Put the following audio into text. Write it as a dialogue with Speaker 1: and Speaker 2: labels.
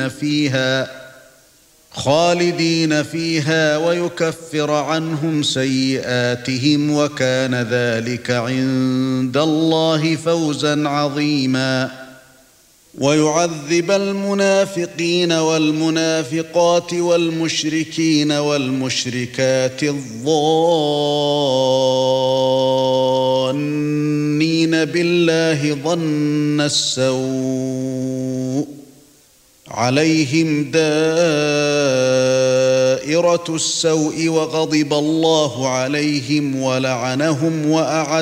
Speaker 1: فيها ويكفر عنهم سيئاتهم وكان ذلك عند الله فوزا عظيما ويعذب المنافقين والمنافقات والمشركين والمشركات الظانين بالله ظن السوء عليهم دائرة السوء وغضب الله عليهم ولعنهم وأعد